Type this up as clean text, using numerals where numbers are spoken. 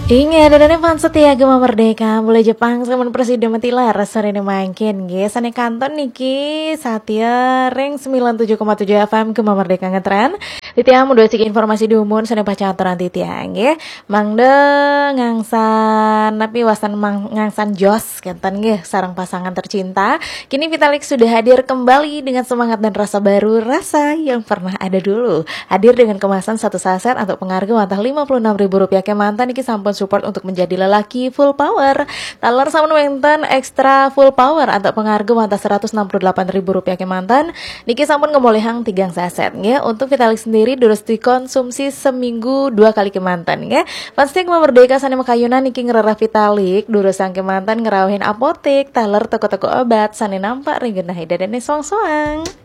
Ingat, ada fan setia Gema Merdeka mulai Jepang sama Presiden Matilar sore ini makin guys, ane kanton niki Satya Ring 97,7 FM Gema Merdeka ngetren. Titiang mudah sik informasi diumun sane baca aturan titiang nggih. Mangde ngangsan tapi wasan ngangsan jos kenten nggih sareng pasangan tercinta. Kini Vitalik sudah hadir kembali dengan semangat dan rasa baru, rasa yang pernah ada dulu. Hadir dengan kemasan satu saset atau pengharga wantah Rp56.000 ke mantan niki sampun support untuk menjadi lelaki full power. Taler sampun wenten ekstra full power atau pengharga wantah Rp168.000 ke mantan niki sampun ngemolehang 3 saset nggih. Untuk Vitalik sendiri durus dikonsumsi seminggu 2 kali ke mantan nggih. Pasti Merdeka sane makayunan niki ngererah Vitalik durus sang ke mantan ngerawahin apotek taler toko-toko obat sane nampak ringgenah dan soang-soang.